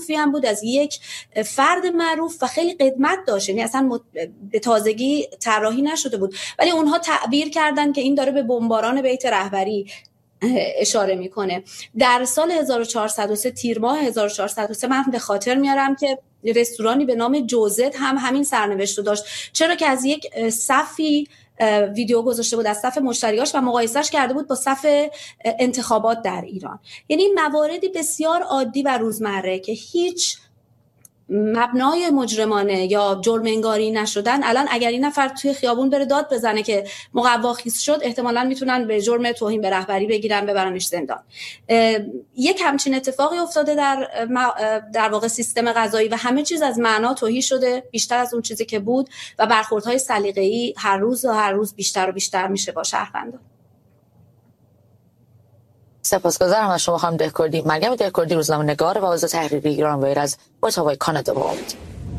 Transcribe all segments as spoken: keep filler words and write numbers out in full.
معروفی هم بود، از یک فرد معروف و خیلی قدمت داشت، یعنی اصلا مت... به تازگی طراحی نشده بود، ولی اونها تعبیر کردن که این داره به بمباران بیت رهبری اشاره میکنه. در سال هزار و چهارصد و سه تیر ماه هزار و چهارصد و سه من به خاطر میارم که رستورانی به نام جوزت هم همین سرنوشت رو داشت، چرا که از یک صفی ویدیو گذاشته بود از صف مشتریاش و مقایسهش کرده بود با صف انتخابات در ایران. یعنی مواردی بسیار عادی و روزمره که هیچ مبنای مجرمانه یا جرم انگاری نشدن، الان اگر این نفر توی خیابون بره داد بزنه که مقوا خیس شد، احتمالاً میتونن به جرم توهین به رهبری بگیرن ببرنش زندان. یک همچین اتفاقی افتاده در در واقع سیستم قضایی و همه چیز از معنا تهی شده بیشتر از اون چیزی که بود و برخوردهای سلیقه‌ای هر روز و هر روز بیشتر و بیشتر میشه با شهروندان. سپاسگزارم از شما خانم دهکردی. مریم دهکردی، روزنامه‌نگار و عضو تحریریه ایران ویر از اتاوای کانادا با بود.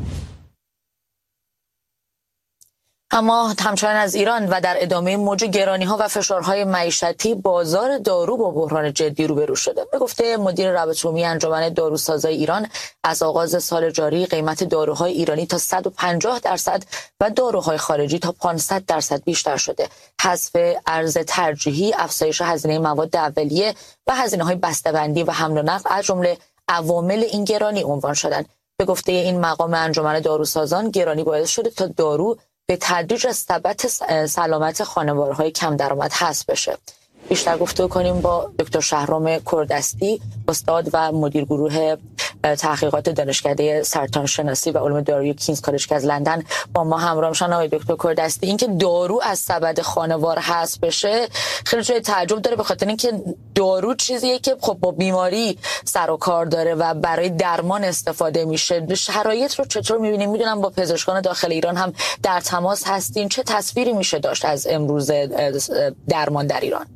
اما همچنان از ایران و در ادامه موج گرانی‌ها و فشارهای معیشتی، بازار دارو با بحران جدی روبرو شده. به گفته مدیر روابط عمومی انجمن داروسازای ایران، از آغاز سال جاری قیمت داروهای ایرانی تا صد و پنجاه درصد و داروهای خارجی تا پانصد درصد بیشتر شده. حذف ارز ترجیحی، افزایش هزینه مواد اولیه و هزینه‌های بسته‌بندی و حمل و نقل از جمله عوامل این گرانی عنوان شدند. به گفته این مقام انجمن داروسازان، گرانی باعث شده تا دارو به تدریج از ثبت سلامت خانوارهای کم درآمد حذف بشه. بیشتر گفتگو کنیم با دکتر شهرام کردستی، استاد و مدیر گروه تحقیقات دانشکده سرطان شناسی و علوم دارویی کینز کالج که از لندن با ما همراه میشن. آقای دکتر کردستی، اینکه دارو از سبد خانوار حذف بشه خیلی جای تعجب داره، به خاطر اینکه دارو چیزیه که خب با بیماری سر و کار داره و برای درمان استفاده میشه. شرایط رو چطور میبینیم؟ میدونم با پزشکان داخل ایران هم در تماس هستین، چه تصویری میشه داشت از امروز درمان در ایران؟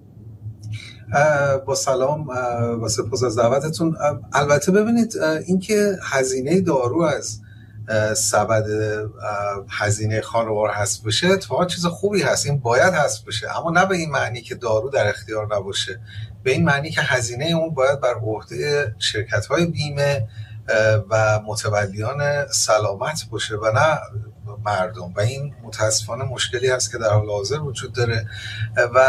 با سلام و سپاس از دعوتتون. البته ببینید، اینکه هزینه دارو از سبد هزینه خانوار حذف بشه اتفاقا چیز خوبی هست، این باید حذف بشه، اما نه به این معنی که دارو در اختیار نباشه، به این معنی که هزینه اون باید بر عهده شرکت‌های بیمه و متولیان سلامت باشه و نه مردم. و این متاسفانه مشکلی هست که در حال حاضر وجود داره و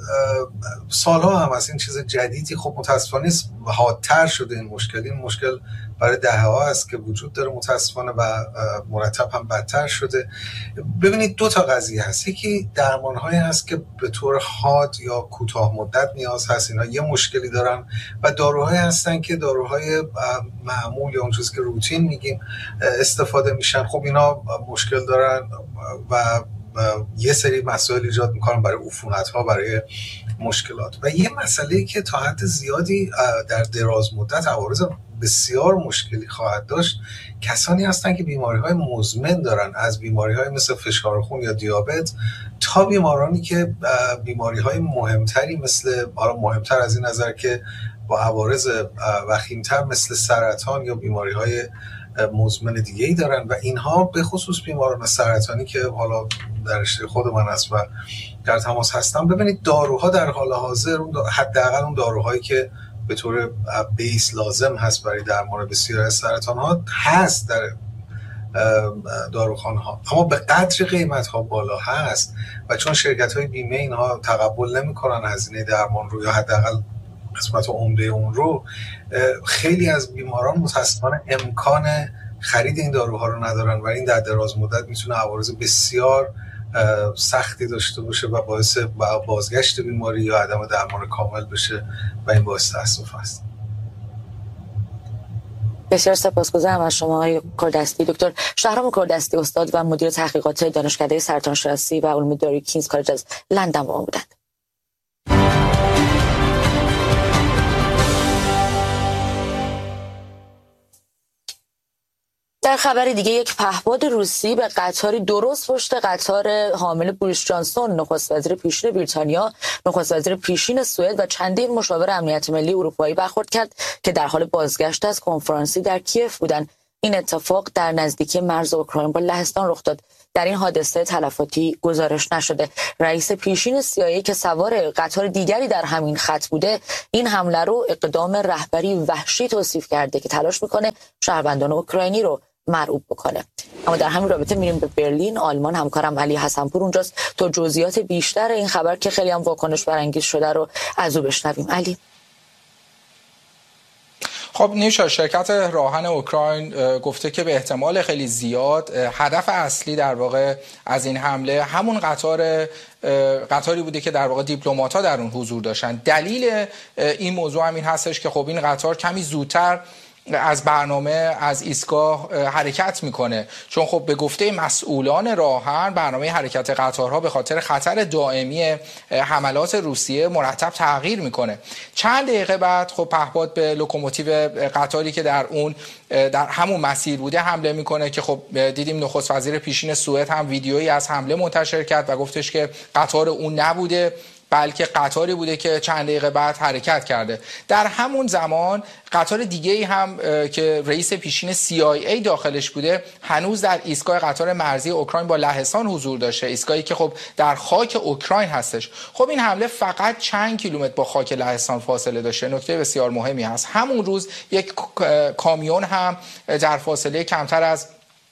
سالها هم از این چیز جدیدی خب متاسفانه حادتر شده. این مشکل این مشکل برای دهه‌ها است که وجود داره متاسفانه و مرتب هم بدتر شده. ببینید دو تا قضیه هست، یکی درمان‌هایی هست که به طور حاد یا کوتاه مدت نیاز هست، اینا یه مشکلی دارن، و داروهایی هستن که داروهای معمول یا اون چیزی که روتین میگیم استفاده میشن. خب اینا مشکل دارن و یه سری مسائل ایجاد میکنن برای عفونت‌ها، برای مشکلات. و یه مسئله که تا حد زیادی در دراز مدت عوارض بسیار مشکلی خواهد داشت، کسانی هستن که بیماری‌های مزمن دارن، از بیماری‌های مثل فشار خون یا دیابت تا بیمارانی که بیماری‌های مهمتری مثل، حالا مهمتر از این نظر که با عوارض وخیم‌تر مثل سرطان یا بیماری‌های مزمن دیگه‌ای دارن. و اینها به خصوص بیماران سرطانی که حالا در رشته خود من هست و در تماس هستم، ببینید داروها در حال حاضر، حداقل اون داروهایی که به طور بیس لازم هست برای درمان بسیاری از سرطان‌ها هست در داروخانه‌ها، اما به قدر قیمت‌ها بالا هست و چون شرکت‌های بیمه اینها تقبل نمی‌کنن هزینه درمان رو یا حداقل قسمت عمده اون رو، خیلی از بیماران متأسفانه امکان خرید این داروها رو ندارن و این در دراز مدت میتونه عوارض بسیار سختی داشته باشه و باعث بازگشت بیماری یا عدم درمان کامل بشه و این باعث تأسف است. بسیار سپاسگزارم از شما آقای کردستی. دکتر شهرام کردستی، استاد و مدیر تحقیقات دانشکده سرطان شناسی و علوم دارویی کینز کالج از لندن با ما بودند. در خبر دیگه، یک پهپاد روسی به قطاری درست پشت قطار حامل بوریس جانسون، نخست وزیر پیشین بریتانیا، نخست وزیر پیشین سوئد و چندین مشاور امنیت ملی اروپایی برخورد کرد که در حال بازگشت از کنفرانسی در کیف بودند. این اتفاق در نزدیکی مرز اوکراین با لهستان رخ داد. در این حادثه تلفاتی گزارش نشده. رئیس پیشین سی آی ای که سوار قطار دیگری در همین خط بوده، این حمله رو اقدام رهبری وحشی توصیف کرده که تلاش میکنه شهروندان اوکراینی رو مرعوب بکنه. اما در همین رابطه میریم به برلین. آلمان. همکارم علی حسنپور اونجاست تا جزئیات بیشتر این خبر که خیلی هم واکنش برانگیز شده رو از او بشنویم. علی. خب نیوشا، شرکت راهن اوکراین گفته که به احتمال خیلی زیاد هدف اصلی در واقع از این حمله همون قطار قطاری بوده که در واقع دیپلمات‌ها در اون حضور داشتن. دلیل این موضوع همین هستش که خب این قطار کمی زودتر از برنامه از ایستگاه حرکت میکنه، چون خب به گفته مسئولان راهن برنامه حرکت قطارها به خاطر خطر دائمی حملات روسیه مرتب تغییر میکنه. چند دقیقه بعد خب پهپاد به لوکوموتیو قطاری که در اون در همون مسیر بوده حمله میکنه که خب دیدیم نخست وزیر پیشین سوئد هم ویدیویی از حمله منتشر کرد و گفتش که قطار اون نبوده بلکه قطاری بوده که چند دقیقه بعد حرکت کرده. در همون زمان قطار دیگه‌ای هم که رئیس پیشین سی آی ای داخلش بوده هنوز در ایستگاه قطار مرزی اوکراین با لهستان حضور داشته، ایستگاهی که خب در خاک اوکراین هستش. خب این حمله فقط چند کیلومتر با خاک لهستان فاصله داشته. نکته بسیار مهمی هست همون روز یک کامیون هم در فاصله کمتر از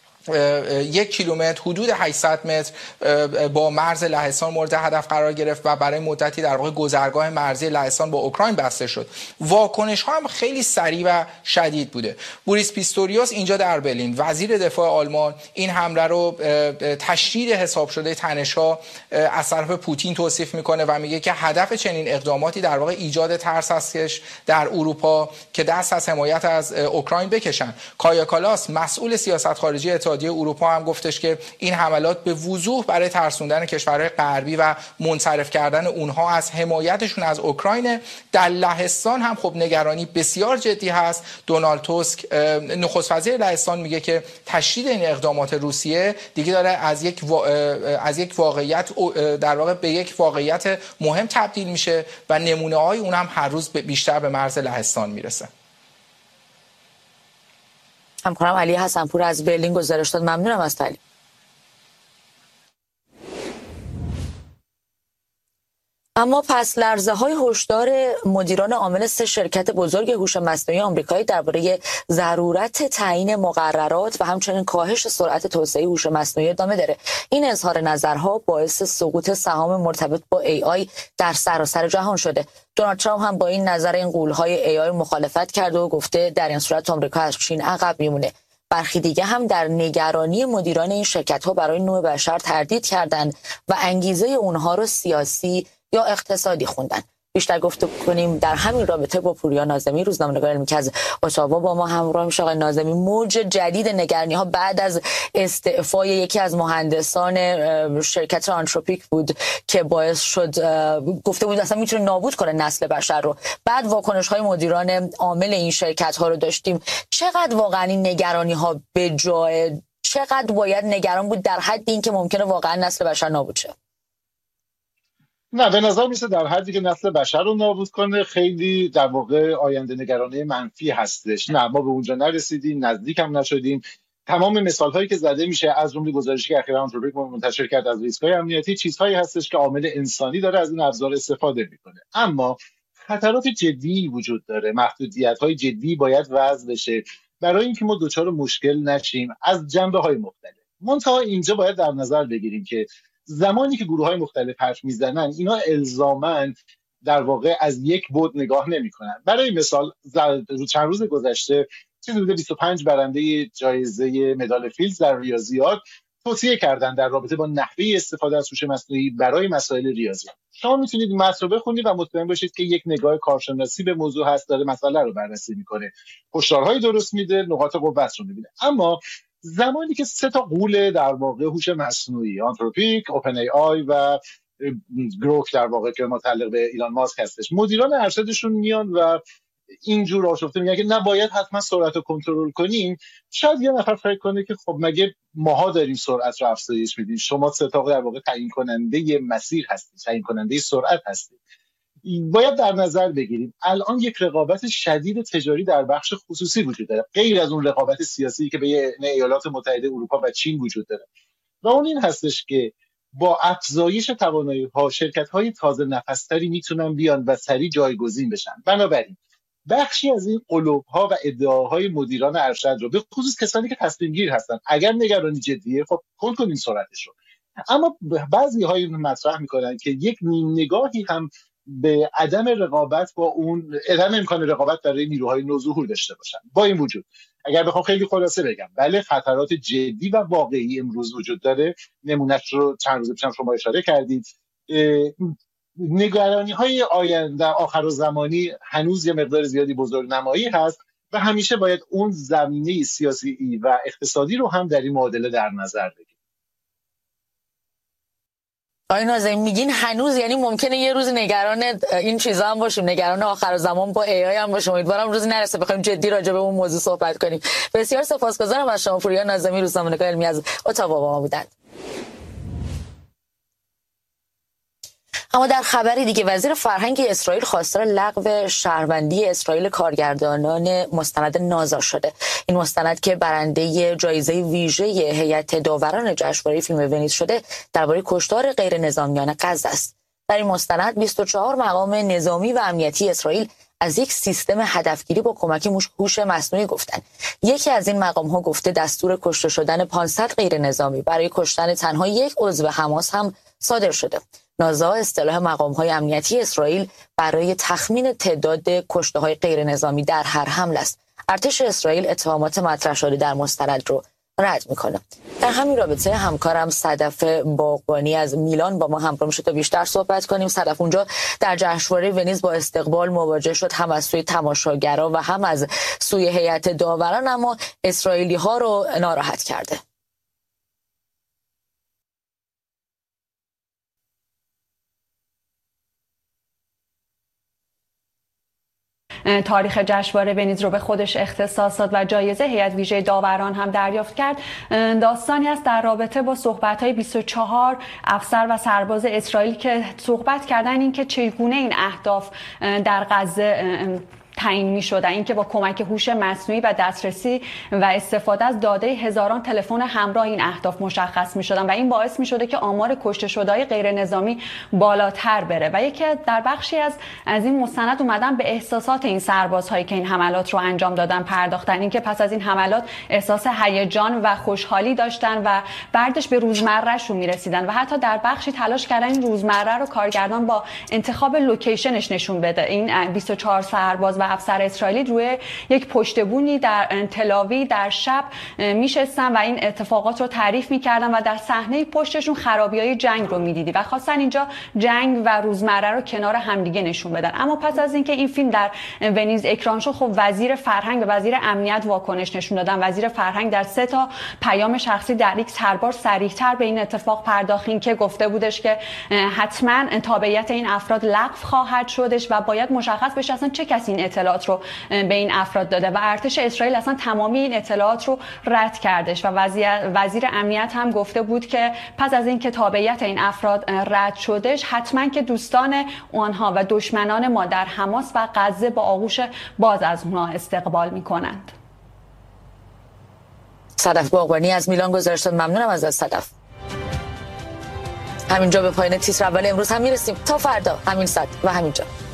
یک کیلومتر حدود هشتصد متر با مرز لهستان مورد هدف قرار گرفت و برای مدتی در واقع گذرگاه مرزی لهستان با اوکراین بسته شد. واکنش ها هم خیلی سریع و شدید بوده. بوریس پیستوریوس اینجا در برلین، وزیر دفاع آلمان، این حمله رو تشدید حساب شده تنش‌ها از طرف پوتین توصیف میکنه و میگه که هدف چنین اقداماتی در واقع ایجاد ترس هستش در اروپا که دست از حمایت از اوکراین بکشن. کایا کالاس مسئول سیاست خارجی اتحادیه اروپا هم گفتش که این حملات به وضوح برای ترسوندن کشورهای غربی و منصرف کردن اونها از حمایتشون از اوکراین. در لهستان هم خب نگرانی بسیار جدی هست. دونالد توسک نخست وزیر لهستان میگه که تشدید این اقدامات روسیه دیگه داره از یک وا... از یک واقعیت در واقع به یک واقعیت مهم تبدیل میشه و نمونه‌های اون هم هر روز بیشتر به مرز لهستان میرسه. همکارم علی حسنپور از برلین گزارش داد. ممنونم از تعلیق. اما پس لرزه های هشدار مدیران عامل سه شرکت بزرگ هوش مصنوعی آمریکایی درباره ضرورت تعیین مقررات و همچنین کاهش سرعت توسعه هوش مصنوعی ادامه داره. این اظهار نظرها باعث سقوط سهام مرتبط با ای آی در سراسر جهان شده. دونالد ترامپ هم با این نظر این غول‌های ای آی مخالفت کرده و گفته در این صورت آمریکا از چین عقب میمونه. برخی دیگه هم در نگرانی مدیران این شرکت‌ها برای نوع بشر تردید کردند و انگیزه اونها رو سیاسی یا اقتصادی خوندن. بیشتر گفتگو کنیم در همین رابطه با پوریا ناظمی، روزنامه‌نگار علمی که از اتاوا با ما همراه میشه. آقای ناظمی، موج جدید نگرانی‌ها بعد از استعفای یکی از مهندسان شرکت آنتروپیک بود که باعث شد گفته بود اصلا میتونه نابود کنه نسل بشر رو. بعد واکنش‌های مدیران عامل این شرکت‌ها رو داشتیم. چقدر واقعا این نگرانی‌ها به جای، چقدر باید نگران بود در حد این که ممکنه واقعا نسل بشر نابود شه؟ نه، به نظر میسه در حدی که نسل بشر رو نابود کنه خیلی در واقع آینده نگرانی منفی هستش. نه، ما به اونجا نرسیدیم، نزدیک هم نشدیم. تمام مثال هایی که زده میشه از جمله گزارشی که اخیراً آنتروپیک منتشر کرد از ریسک‌های امنیتی، چیزهایی هستش که عامل انسانی داره از این ابزار استفاده میکنه. اما خطرات جدی وجود داره، محدودیت‌های جدی باید وضع بشه برای اینکه ما دوچار مشکل نشیم از جنبه‌های مختلف. منتها اینجا باید در نظر بگیریم که زمانی که گروه‌های مختلف حرف میزنن اینا الزاماً در واقع از یک بعد نگاه نمی‌کنن. برای مثال چند روز گذشته چیزی بوده بیست و پنج برنده جایزه مدال فیلدز در ریاضیات توصیه کردن در رابطه با نحوه استفاده از هوش مصنوعی برای مسائل ریاضیات. شما میتونید متن رو بخونید و مطمئن باشید که یک نگاه کارشناسی به موضوع هست، داره مسئله رو بررسی میکنه، هشدارهای درست میده، نقاط قوت رو میبینه. اما زمانی که سه تا غول در واقع هوش مصنوعی، آنتروپیک، اوپن ای آی و گروک در واقع که متعلق به ایلان ماسک هستش، مدیران ارشدشون میان و اینجور آشفته میگن که نباید حتما سرعت رو کنترل کنیم، شاید یه نفر فکر کنه که خب مگه ماها داریم سرعت رو افزایش میدیم، شما سه تا در واقع تعیین کننده مسیر هستید، تعیین کننده سرعت هستید. باید در نظر بگیریم الان یک رقابت شدید تجاری در بخش خصوصی وجود داره، غیر از اون رقابت سیاسی که بین ایالات متحده اروپا و چین وجود داره، و اون این هستش که با افزایش توانایی‌ها شرکت‌های تازه نفس‌تری میتونن بیان و سریع جایگزین بشن. بنابراین بخشی از این قلوب‌ها و ادعاهای مدیران ارشد رو، به خصوص کسانی که تصمیم گیر هستن، اگر نگرانی جدیه خب کن کنیم سرعتش رو. اما بعضی‌های مطرح میکنن که یک نیم نگاهی هم به عدم رقابت با اون عدم امکان رقابت برای نیروهای نوظهور داشته باشن. با این وجود اگر بخوام خیلی خلاصه بگم، بله خطرات جدی و واقعی امروز وجود داره، نمونهش رو چند روز پیش شما اشاره کردید. نگرانی های آینده آخر زمانی هنوز یه مقدار زیادی بزرگنمایی هست و همیشه باید اون زمینه سیاسی و اقتصادی رو هم در این معادله در نظر بگیریم. آقای ناظمی میگین هنوز، یعنی ممکنه یه روز نگران این چیزا هم باشیم، نگران آخر زمان با ای آی هم باشیم. امیدوارم روزی نرسه بخوایم جدی راجع به اون موضوع صحبت کنیم. بسیار سپاسگزارم از شما پوریا ناظمی، روزنامه‌نگار علمی از اتاوا با ما بودند. اما در خبری دیگه، وزیر فرهنگ اسرائیل خواستار لغو شهروندی اسرائیل کارگردانان مستند نازا شده. این مستند که برنده جایزه ویژه هیئت داوران جشنواره فیلم ونیز شده، درباره کشتار غیر نظامیان غزه است. در این مستند بیست و چهار مقام نظامی و امنیتی اسرائیل از یک سیستم هدفگیری با کمک هوش مصنوعی گفتند. یکی از این مقام ها گفته دستور کشته شدن پانصد غیر نظامی برای کشتن تنها یک عضو حماس هم صادر شده. نازا اصطلاح مقام‌های امنیتی اسرائیل برای تخمین تعداد کشته‌های غیر نظامی در هر حمله است. ارتش اسرائیل اتهامات مطرح شده در مستند رو رد میکنه. در همین رابطه همکارم صدف باغبانی از میلان با ما همراه میشه تا بیشتر صحبت کنیم. صدف اونجا در جشنواره ونیز با استقبال مواجه شد، هم از سوی تماشاگرها و هم از سوی هیئت داوران، اما اسرائیلی ها رو ناراحت کرده. تاریخ جشنواره ونیز رو به خودش اختصاص داد و جایزه هیئت ویژه داوران هم دریافت کرد. داستانی است در رابطه با صحبت‌های بیست و چهار افسر و سرباز اسرائیل که صحبت کردن این که چگونه این اهداف در غزه تعیین می‌شد، اینکه با کمک هوش مصنوعی و دسترسی و استفاده از داده هزاران تلفن همراه این اهداف مشخص می‌شدن و این باعث می‌شده که آمار کشته شده‌های غیر نظامی بالاتر بره. و یکی در بخشی از از این مستند اومدن به احساسات این سربازهایی که این حملات رو انجام دادن پرداختن، اینکه پس از این حملات احساس هیجان و خوشحالی داشتن و بعدش به روزمره‌شون می‌رسیدن و حتی در بخشی تلاش کردن این روزمره رو کارگردان با انتخاب لوکیشنش نشون بده. این بیست و چهار سرباز و افسر اسرائیلی روی یک پشتبونی در تلاوی در شب میشستن و این اتفاقات رو تعریف میکردن و در صحنه پشتشون خرابی‌های جنگ رو میدیدی و خواستن اینجا جنگ و روزمره رو کنار همدیگه نشون بدن. اما پس از اینکه این فیلم در ونیز اکران شد، خب وزیر فرهنگ و وزیر امنیت واکنش نشون دادن. وزیر فرهنگ در سه تا پیام شخصی در ایکس هر بار صریح‌تر به این اتفاق پرداختین که گفته بودش که حتما تابعیت این افراد لغو خواهد شدش و باید مشخص بشه اصلا چه کسی این اطلاعات رو به این افراد داده و ارتش اسرائیل اصلا تمامی این اطلاعات رو رد کردش و وزیر, وزیر امنیت هم گفته بود که پس از این که تابعیت این افراد رد شدش، حتما که دوستان آنها و دشمنان ما در حماس و غزه با آغوش باز از اونها استقبال میکنند. صدف باغبانی از میلان گزارش داد. ممنونم از صدف. همینجا به پایان تیتر اول امروز هم میرسیم. تا فردا همین ساعت و همینجا.